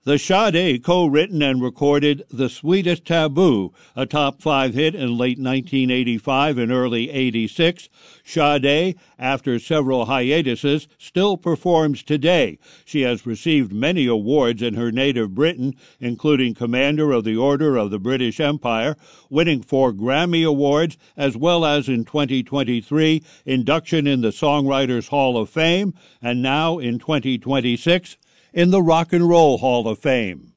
The Sade co-written and recorded The Sweetest Taboo, a top 5 hit in late 1985 and early 86. Sade, after several hiatuses, still performs today. She has received many awards in her native Britain, including Commander of the Order of the British Empire, winning 4 Grammy Awards, as well as in 2023, induction in the Songwriters Hall of Fame, and now in 2026, in the Rock and Roll Hall of Fame.